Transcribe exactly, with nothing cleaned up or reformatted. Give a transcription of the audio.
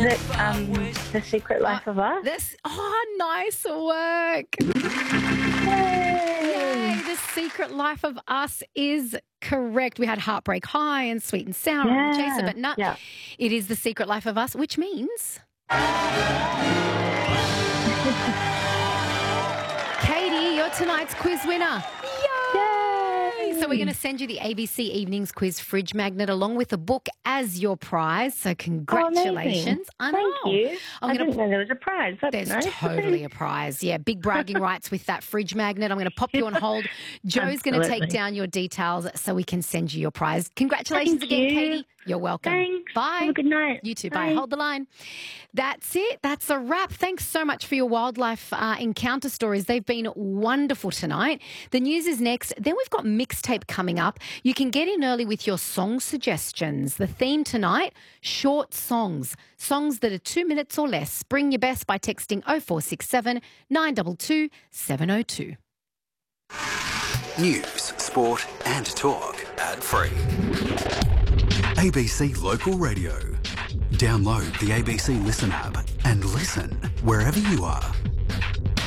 it um, The Secret Life of Us? This, oh, nice work. Yay! Yay, The Secret Life of Us is correct. We had Heartbreak High and Sweet and Sour Yeah. and Chaser, but no, Yeah. it is The Secret Life of Us, which means... Katie, you're tonight's quiz winner. Yay! So we're going to send you the A B C Evenings Quiz Fridge Magnet along with a book as your prize. So congratulations. Oh, I Thank know. you. I'm I gonna didn't know there was a prize. That's There's nice. totally a prize. Yeah, big bragging rights with that fridge magnet. I'm going to pop you on hold. Joe's going to take Absolutely. down your details so we can send you your prize. Congratulations Thank again, you. Katie. You're welcome. Thanks. Bye. Have a good night. You too. Bye. Bye. Hold the line. That's it. That's a wrap. Thanks so much for your wildlife uh, encounter stories. They've been wonderful tonight. The news is next. Then we've got Mixtape coming up. You can get in early with your song suggestions. The theme tonight, short songs. Songs that are two minutes or less. Bring your best by texting oh four six seven, nine two two, seven oh two. News, sport and talk ad free. A B C Local Radio. Download the A B C Listen app and listen wherever you are.